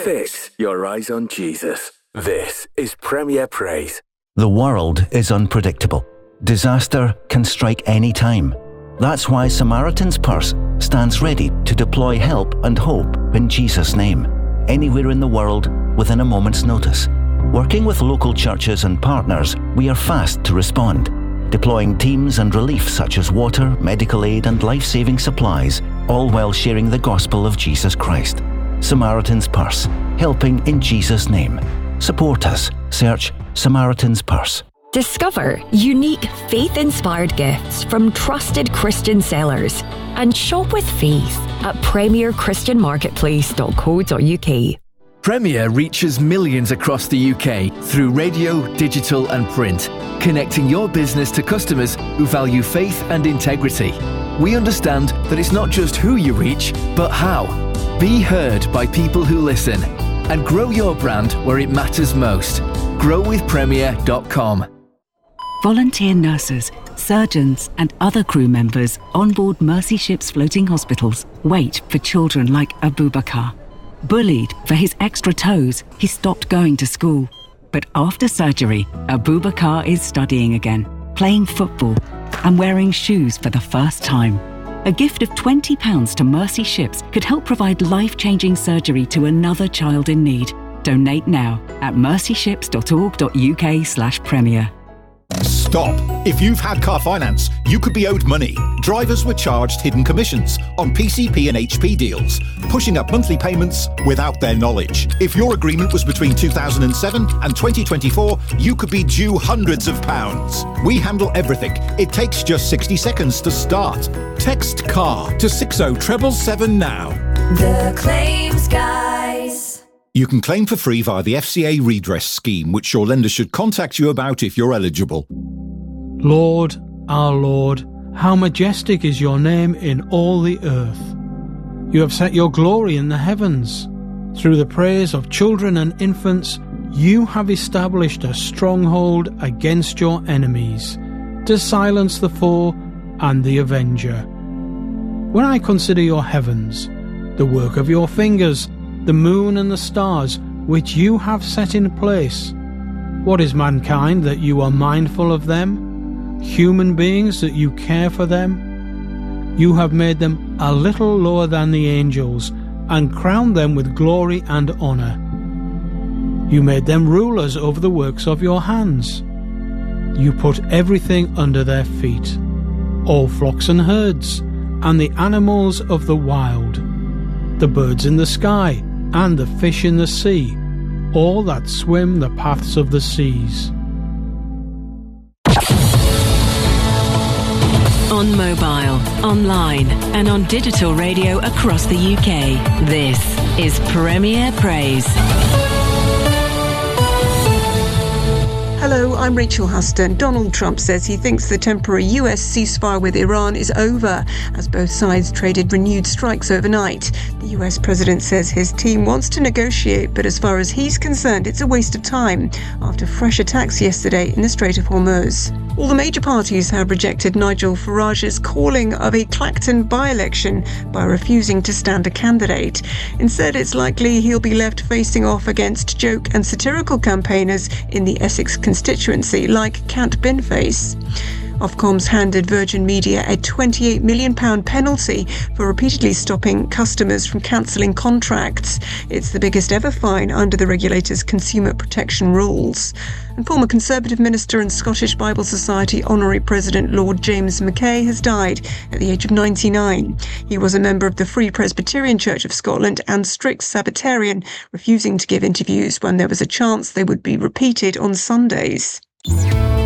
Fix your eyes on Jesus. This is Premier Praise. The world is unpredictable. Disaster can strike any time. That's why Samaritan's Purse stands ready to deploy help and hope in Jesus' name, anywhere in the world within a moment's notice. Working with local churches and partners, we are fast to respond, deploying teams and relief such as water, medical aid and life-saving supplies, all while sharing the gospel of Jesus Christ. Samaritan's Purse, helping in Jesus' name. Support us. Search Samaritan's Purse. Discover unique, faith-inspired gifts from trusted Christian sellers and shop with faith at premierchristianmarketplace.co.uk. Premier reaches millions across the UK through radio, digital and print, connecting your business to customers who value faith and integrity. We understand that it's not just who you reach, but how. Be heard by people who listen and grow your brand where it matters most. growwithpremier.com. Volunteer nurses, surgeons and other crew members on board Mercy Ships floating hospitals wait for children like Abubakar. Bullied for his extra toes, he stopped going to school. But after surgery, Abubakar is studying again, playing football and wearing shoes for the first time. A gift of £20 to Mercy Ships could help provide life-changing surgery to another child in need. Donate now at mercyships.org.uk/premier. Stop! If you've had car finance, you could be owed money. Drivers were charged hidden commissions on PCP and HP deals, pushing up monthly payments without their knowledge. If your agreement was between 2007 and 2024, you could be due hundreds of pounds. We handle everything. It takes just 60 seconds to start. Text CAR to 60777 now. The Claims Guys. You can claim for free via the FCA redress scheme, which your lender should contact you about if you're eligible. Lord, our Lord, how majestic is your name in all the earth. You have set your glory in the heavens. Through the praise of children and infants, you have established a stronghold against your enemies, to silence the foe and the avenger. When I consider your heavens, the work of your fingers, the moon and the stars which you have set in place, what is mankind that you are mindful of them? Human beings that you care for them? You have made them a little lower than the angels and crowned them with glory and honour. You made them rulers over the works of your hands. You put everything under their feet, all flocks and herds, and the animals of the wild, the birds in the sky, and the fish in the sea, all that swim the paths of the seas. On mobile, online and on digital radio across the UK, this is Premier Praise. Hello, I'm Rachel Huston. Donald Trump says he thinks the temporary US ceasefire with Iran is over, as both sides traded renewed strikes overnight. The US president says his team wants to negotiate, but as far as he's concerned, it's a waste of time after fresh attacks yesterday in the Strait of Hormuz. All the major parties have rejected Nigel Farage's calling of a Clacton by-election by refusing to stand a candidate. Instead, it's likely he'll be left facing off against joke and satirical campaigners in the Essex constituency like Cat Binface. Ofcom's handed Virgin Media a £28 million penalty for repeatedly stopping customers from cancelling contracts. It's the biggest ever fine under the regulator's consumer protection rules. And former Conservative minister and Scottish Bible Society Honorary President Lord James Mackay has died at the age of 99. He was a member of the Free Presbyterian Church of Scotland and strict Sabbatarian, refusing to give interviews when there was a chance they would be repeated on Sundays.